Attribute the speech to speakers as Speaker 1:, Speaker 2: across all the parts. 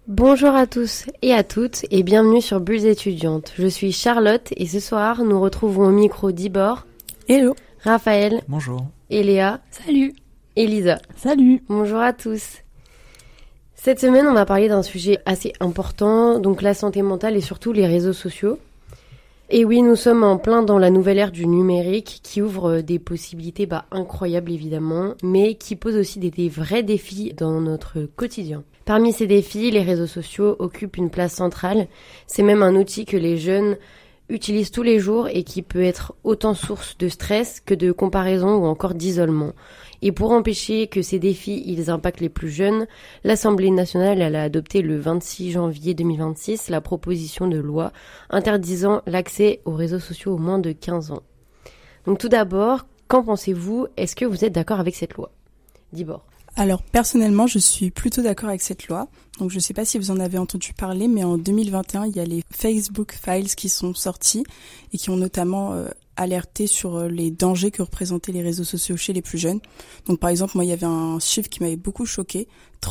Speaker 1: Bonjour à tous et à toutes et bienvenue sur Bulles étudiantes. Je suis Charlotte et ce soir nous retrouvons au micro Dibor.
Speaker 2: Hello.
Speaker 1: Raphaël.
Speaker 3: Bonjour.
Speaker 1: Et Léa.
Speaker 4: Salut.
Speaker 1: Et Lisa.
Speaker 2: Salut.
Speaker 1: Bonjour à tous. Cette semaine on va parler d'un sujet assez important, donc la santé mentale et surtout les réseaux sociaux. Et oui, nous sommes en plein dans la nouvelle ère du numérique qui ouvre des possibilités incroyables évidemment, mais qui pose aussi des vrais défis dans notre quotidien. Parmi ces défis, les réseaux sociaux occupent une place centrale. C'est même un outil que les jeunes utilisent tous les jours et qui peut être autant source de stress que de comparaison ou encore d'isolement. Et pour empêcher que ces défis ils impactent les plus jeunes, l'Assemblée nationale elle a adopté le 26 janvier 2026 la proposition de loi interdisant l'accès aux réseaux sociaux aux moins de 15 ans. Donc tout d'abord, qu'en pensez-vous ? Est-ce que vous êtes d'accord avec cette loi ? Dibor.
Speaker 2: Alors personnellement, je suis plutôt d'accord avec cette loi. Donc je ne sais pas si vous en avez entendu parler, mais en 2021, il y a les Facebook Files qui sont sortis et qui ont notamment alerté sur les dangers que représentaient les réseaux sociaux chez les plus jeunes. Donc par exemple, moi il y avait un chiffre qui m'avait beaucoup choqué.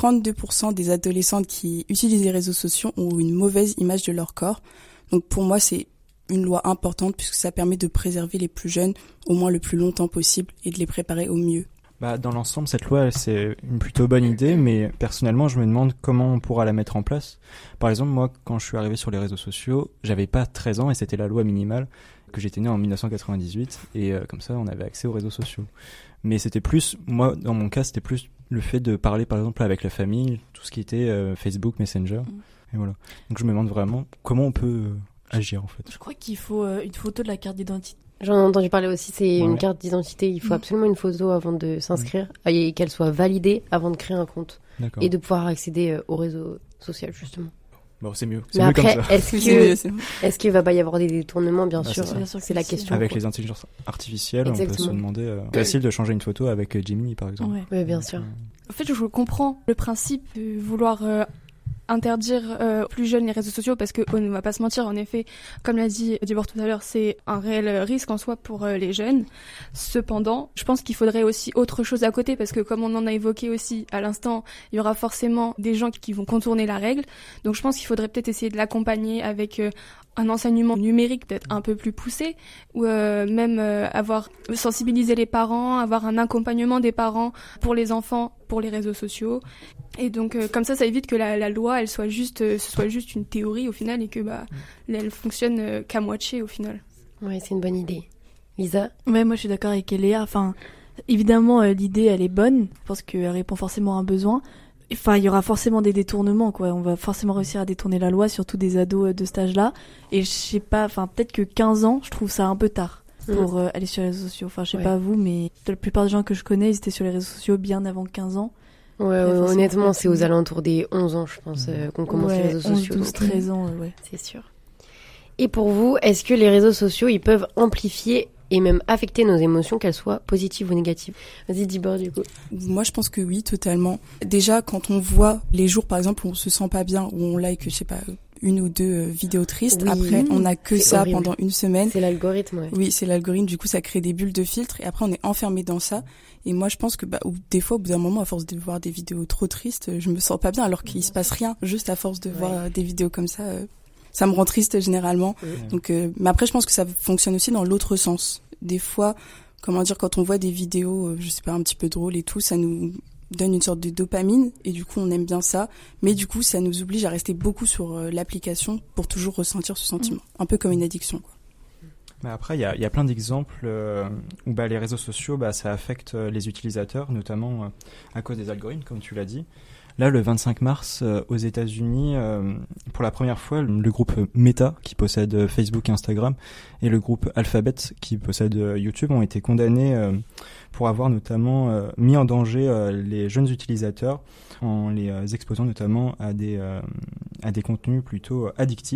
Speaker 2: 32% des adolescentes qui utilisent les réseaux sociaux ont une mauvaise image de leur corps. Donc pour moi, c'est une loi importante puisque ça permet de préserver les plus jeunes au moins le plus longtemps possible et de les préparer au mieux.
Speaker 3: Dans l'ensemble, cette loi, c'est une plutôt bonne idée, mais personnellement, je me demande comment on pourra la mettre en place. Par exemple, moi, quand je suis arrivé sur les réseaux sociaux, j'avais pas 13 ans et c'était la loi minimale, que j'étais né en 1998, et comme ça, on avait accès aux réseaux sociaux. Mais c'était plus, moi, dans mon cas, c'était plus le fait de parler, par exemple, avec la famille, tout ce qui était Facebook, Messenger, et voilà. Donc je me demande vraiment comment on peut agir, en fait.
Speaker 4: Je crois qu'il faut une photo de la carte d'identité.
Speaker 1: J'en ai entendu parler aussi, c'est une carte d'identité. Il faut absolument une photo avant de s'inscrire et qu'elle soit validée avant de créer un compte.
Speaker 3: D'accord.
Speaker 1: Et de pouvoir accéder au réseau social, justement.
Speaker 3: Bon, c'est mieux.
Speaker 1: Mais après,
Speaker 3: comme ça.
Speaker 1: est-ce qu'il va pas y avoir des détournements, bien sûr, c'est la question.
Speaker 3: Avec les intelligences artificielles, on peut se demander... facile de changer une photo avec Gemini, par exemple.
Speaker 1: Oui, bien sûr.
Speaker 4: En fait, je comprends le principe de vouloir... interdire aux plus jeunes les réseaux sociaux parce qu'on ne va pas se mentir, en effet, comme l'a dit Dibor tout à l'heure, c'est un réel risque en soi pour les jeunes. Cependant, je pense qu'il faudrait aussi autre chose à côté parce que comme on en a évoqué aussi à l'instant, il y aura forcément des gens qui vont contourner la règle. Donc je pense qu'il faudrait peut-être essayer de l'accompagner avec un enseignement numérique peut-être un peu plus poussé ou même avoir sensibilisé les parents, avoir un accompagnement des parents pour les enfants pour les réseaux sociaux. Et donc comme ça évite que la loi elle soit juste ce soit juste une théorie au final et que elle fonctionne qu'à moitié au final.
Speaker 1: Oui, c'est une bonne idée. Lisa ?
Speaker 5: Ouais, moi je suis d'accord avec Léa. Enfin, évidemment l'idée elle est bonne parce qu'elle répond forcément à un besoin. Enfin, il y aura forcément des détournements, quoi. On va forcément réussir à détourner la loi, surtout des ados de cet âge-là. Et je sais pas, enfin, peut-être que 15 ans, je trouve ça un peu tard pour aller sur les réseaux sociaux. Enfin, je sais pas vous, mais la plupart des gens que je connais, ils étaient sur les réseaux sociaux bien avant 15 ans.
Speaker 1: Ouais, honnêtement, c'est aux alentours des 11 ans, je pense, qu'on commence les réseaux sociaux.
Speaker 5: 12, 13 ans, ouais.
Speaker 1: C'est sûr. Et pour vous, est-ce que les réseaux sociaux, ils peuvent amplifier et même affecter nos émotions, qu'elles soient positives ou négatives ? Vas-y, Dibor, du coup.
Speaker 2: Moi, je pense que oui, totalement. Déjà, quand on voit les jours, par exemple, où on se sent pas bien, où on like, je sais pas, une ou deux vidéos tristes, après, on a que ça horrible. Pendant une semaine.
Speaker 1: C'est l'algorithme, ouais.
Speaker 2: Oui, c'est l'algorithme, du coup, ça crée des bulles de filtre, et après, on est enfermé dans ça. Et moi, je pense que, des fois, au bout d'un moment, à force de voir des vidéos trop tristes, je me sens pas bien, alors qu'il se passe rien. Juste à force de voir des vidéos comme ça, ça me rend triste, généralement. Donc, mais après, je pense que ça fonctionne aussi dans l'autre sens. Des fois, quand on voit des vidéos, je sais pas, un petit peu drôles et tout, ça nous donne une sorte de dopamine et du coup on aime bien ça, mais du coup ça nous oblige à rester beaucoup sur l'application pour toujours ressentir ce sentiment, un peu comme une addiction, quoi.
Speaker 3: Mais après, il y a plein d'exemples où les réseaux sociaux, ça affecte les utilisateurs, notamment à cause des algorithmes, comme tu l'as dit. Là, le 25 mars, aux États-Unis, pour la première fois, le groupe Meta, qui possède Facebook et Instagram, et le groupe Alphabet, qui possède YouTube, ont été condamnés pour avoir notamment mis en danger les jeunes utilisateurs en les exposant notamment à des contenus plutôt addictifs.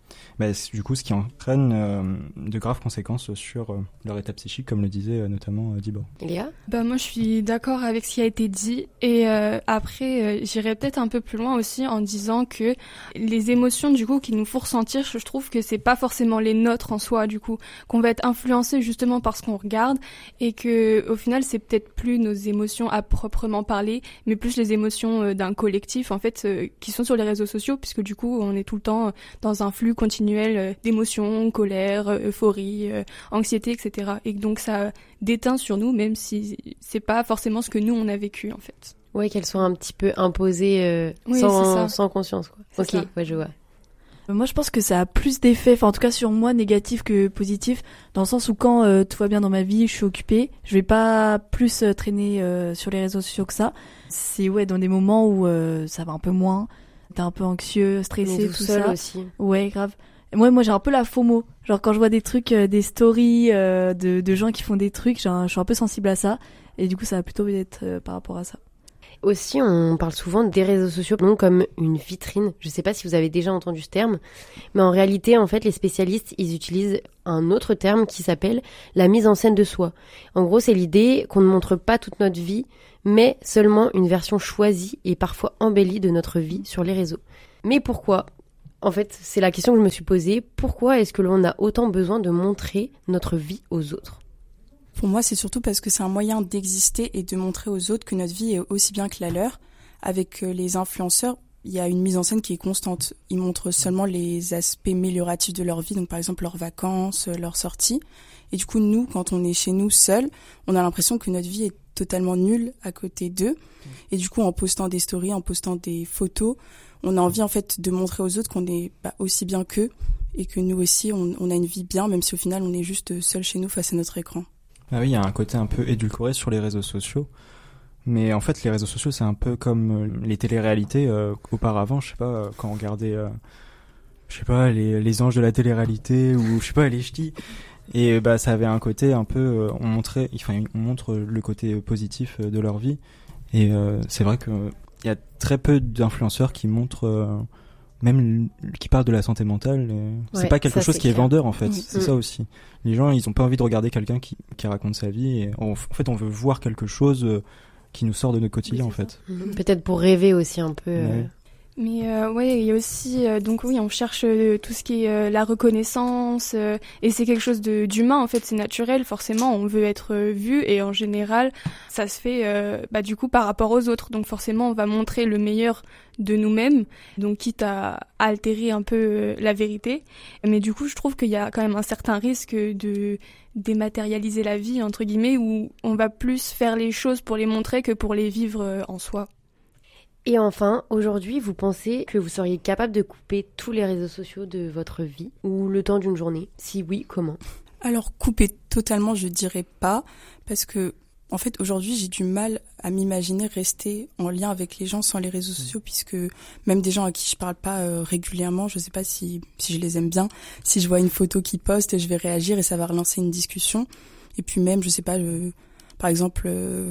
Speaker 3: Du coup, ce qui entraîne de graves conséquences sur leur état psychique, comme le disait notamment Dibor.
Speaker 1: Léa ?
Speaker 4: Moi, je suis d'accord avec ce qui a été dit. Et après, j'irais peut-être un peu plus loin aussi en disant que les émotions, du coup, qu'il nous faut ressentir, je trouve que c'est pas forcément les nôtres en soi, du coup, qu'on va être influencé justement par ce qu'on regarde et que, au final, c'est peut-être plus nos émotions à proprement parler, mais plus les émotions d'un collectif, en fait, qui sont sur les réseaux sociaux, puisque du coup, on est tout le temps dans un flux continu d'émotions, colère, euphorie, anxiété, etc. Et donc ça déteint sur nous, même si c'est pas forcément ce que nous on a vécu en fait.
Speaker 1: Ouais, qu'elles soient un petit peu imposées sans conscience, quoi. Ok, ça. Ouais, je vois.
Speaker 5: Moi, je pense que ça a plus d'effets, enfin en tout cas sur moi, négatif que positif, dans le sens où quand tout va bien dans ma vie, je suis occupée, je vais pas plus traîner sur les réseaux sociaux que ça. C'est dans des moments où ça va un peu moins, t'es un peu anxieux, stressé, tout ça.
Speaker 1: Aussi.
Speaker 5: Ouais, grave. Moi j'ai un peu la FOMO, genre quand je vois des trucs, des stories de gens qui font des trucs, je suis un peu sensible à ça, et du coup ça va plutôt être par rapport à ça.
Speaker 1: Aussi, on parle souvent des réseaux sociaux non comme une vitrine. Je sais pas si vous avez déjà entendu ce terme, mais en réalité, en fait, les spécialistes, ils utilisent un autre terme qui s'appelle la mise en scène de soi. En gros, c'est l'idée qu'on ne montre pas toute notre vie, mais seulement une version choisie et parfois embellie de notre vie sur les réseaux. Mais pourquoi ? En fait, c'est la question que je me suis posée. Pourquoi est-ce que l'on a autant besoin de montrer notre vie aux autres ?
Speaker 2: Pour moi, c'est surtout parce que c'est un moyen d'exister et de montrer aux autres que notre vie est aussi bien que la leur. Avec les influenceurs, il y a une mise en scène qui est constante. Ils montrent seulement les aspects amélioratifs de leur vie, donc par exemple leurs vacances, leurs sorties. Et du coup, nous, quand on est chez nous seuls, on a l'impression que notre vie est totalement nulle à côté d'eux. Et du coup, en postant des stories, en postant des photos, on a envie en fait de montrer aux autres qu'on est aussi bien qu'eux et que nous aussi on a une vie bien, même si au final on est juste seul chez nous face à notre écran.
Speaker 3: Ah oui, il y a un côté un peu édulcoré sur les réseaux sociaux. Mais en fait, les réseaux sociaux, c'est un peu comme les téléréalités auparavant. Je sais pas, quand on regardait, les anges de la téléréalité ou je sais pas, les ch'tis. Et ça avait un côté un peu, on montre le côté positif de leur vie. Et c'est vrai que il y a très peu d'influenceurs qui montrent, même qui parlent de la santé mentale. C'est pas quelque chose qui est vendeur en fait. C'est ça aussi. Les gens, ils ont pas envie de regarder quelqu'un qui raconte sa vie. Et en fait, on veut voir quelque chose qui nous sort de notre quotidien en fait.
Speaker 1: Peut-être pour rêver aussi un peu.
Speaker 3: Ouais.
Speaker 4: Mais il y a aussi donc oui, on cherche tout ce qui est la reconnaissance et c'est quelque chose d'humain en fait, c'est naturel, forcément on veut être vu et en général ça se fait du coup par rapport aux autres. Donc forcément on va montrer le meilleur de nous-mêmes, donc quitte à altérer un peu la vérité. Mais du coup, je trouve qu'il y a quand même un certain risque de dématérialiser la vie entre guillemets où on va plus faire les choses pour les montrer que pour les vivre en soi.
Speaker 1: Et enfin, aujourd'hui, vous pensez que vous seriez capable de couper tous les réseaux sociaux de votre vie ou le temps d'une journée ? Si oui, comment ?
Speaker 2: Alors, couper totalement, je dirais pas, parce que, en fait, aujourd'hui, j'ai du mal à m'imaginer rester en lien avec les gens sans les réseaux sociaux, puisque même des gens à qui je parle pas régulièrement, je sais pas si je les aime bien, si je vois une photo qu'ils postent, je vais réagir et ça va relancer une discussion. Et puis même, je sais pas, par exemple...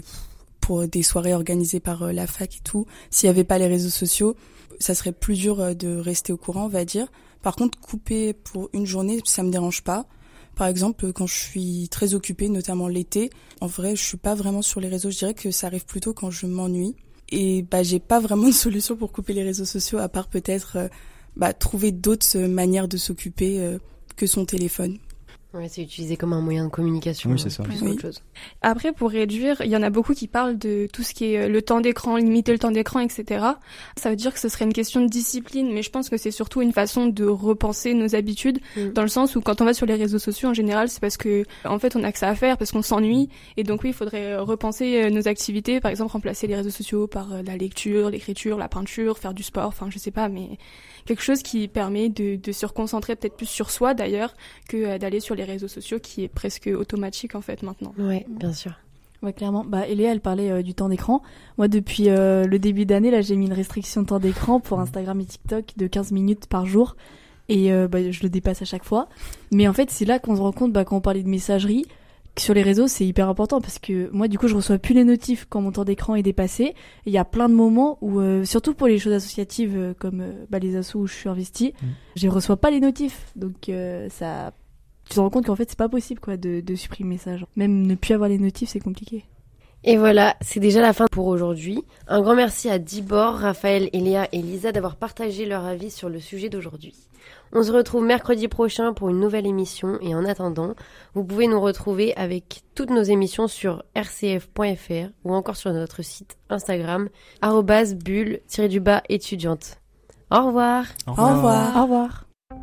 Speaker 2: pour des soirées organisées par la fac et tout, s'il y avait pas les réseaux sociaux, ça serait plus dur de rester au courant, on va dire. Par contre, couper pour une journée, ça me dérange pas. Par exemple, quand je suis très occupée, notamment l'été, en vrai, je suis pas vraiment sur les réseaux. Je dirais que ça arrive plutôt quand je m'ennuie. Et j'ai pas vraiment de solution pour couper les réseaux sociaux, à part peut-être trouver d'autres manières de s'occuper que son téléphone.
Speaker 1: Ouais, c'est utilisé comme un moyen de communication.
Speaker 3: Oui, c'est ça.
Speaker 1: Plus qu'autre chose.
Speaker 4: Après, pour réduire, il y en a beaucoup qui parlent de tout ce qui est le temps d'écran, limiter le temps d'écran, etc. Ça veut dire que ce serait une question de discipline, mais je pense que c'est surtout une façon de repenser nos habitudes, dans le sens où quand on va sur les réseaux sociaux, en général, c'est parce que, en fait, on a que ça à faire, parce qu'on s'ennuie, et donc oui, il faudrait repenser nos activités, par exemple, remplacer les réseaux sociaux par la lecture, l'écriture, la peinture, faire du sport, enfin, je sais pas, mais quelque chose qui permet de se reconcentrer peut-être plus sur soi, d'ailleurs, que d'aller sur les réseaux sociaux, qui est presque automatique, en fait, maintenant.
Speaker 1: Ouais, bien sûr.
Speaker 5: Ouais, clairement. Eléa, elle parlait du temps d'écran. Moi, depuis le début d'année, là, j'ai mis une restriction de temps d'écran pour Instagram et TikTok de 15 minutes par jour. Et je le dépasse à chaque fois. Mais en fait, c'est là qu'on se rend compte, quand on parlait de messagerie, sur les réseaux, c'est hyper important parce que moi, du coup, je reçois plus les notifs quand mon temps d'écran est dépassé. Il y a plein de moments où, surtout pour les choses associatives comme les assos où je suis investie, je reçois pas les notifs. Donc ça, tu te rends compte qu'en fait, c'est pas possible quoi de supprimer ça. Genre. Même ne plus avoir les notifs, c'est compliqué.
Speaker 1: Et voilà, c'est déjà la fin pour aujourd'hui. Un grand merci à Dibor, Raphaël, Eléa et Lisa d'avoir partagé leur avis sur le sujet d'aujourd'hui. On se retrouve mercredi prochain pour une nouvelle émission et en attendant, vous pouvez nous retrouver avec toutes nos émissions sur rcf.fr ou encore sur notre site Instagram @bulle_étudiante. Au revoir.
Speaker 2: Au revoir.
Speaker 5: Au revoir.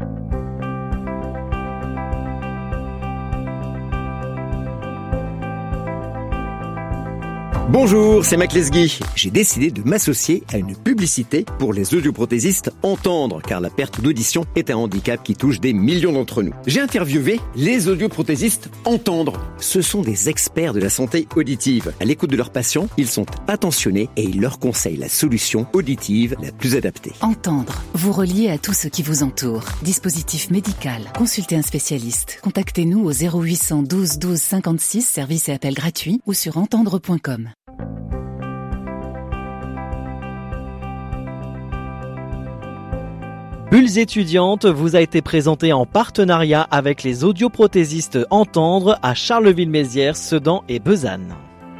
Speaker 6: Bonjour, c'est Mac Lesguy. J'ai décidé de m'associer à une publicité pour les audioprothésistes entendre, car la perte d'audition est un handicap qui touche des millions d'entre nous. J'ai interviewé les audioprothésistes entendre. Ce sont des experts de la santé auditive. À l'écoute de leurs patients, ils sont attentionnés et ils leur conseillent la solution auditive la plus adaptée.
Speaker 7: Entendre, vous relier à tout ce qui vous entoure. Dispositif médical, consultez un spécialiste. Contactez-nous au 0800 12 12 56, service et appel gratuit ou sur entendre.com.
Speaker 8: Bulles étudiantes vous a été présenté en partenariat avec les audioprothésistes Entendre à Charleville-Mézières, Sedan et Besançon.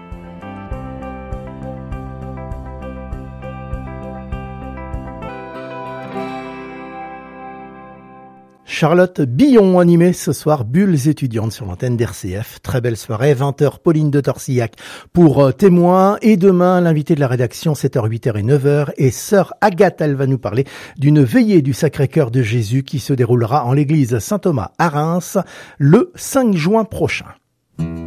Speaker 9: Charlotte Billon animée ce soir Bulles étudiantes sur l'antenne d'RCF. Très belle soirée, 20h Pauline de Torsillac pour témoin et demain l'invité de la rédaction 7h, 8h et 9h et sœur Agathe, elle va nous parler d'une veillée du Sacré-Cœur de Jésus qui se déroulera en l'église Saint-Thomas à Reims le 5 juin prochain.